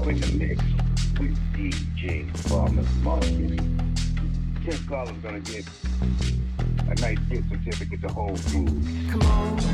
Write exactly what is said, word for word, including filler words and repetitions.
Now in the mix with D J Farmer Market. Tim Collins gonna get a nice gift certificate to Whole Foods. Come on.